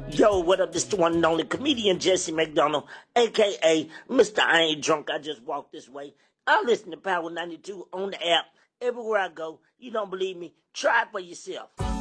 Yo, what up? This the one and only comedian Jesse McDonald, aka Mr. I Ain't Drunk. I just walked this way. I listen to Power 92 on the app everywhere I go. You don't believe me? Try it for yourself.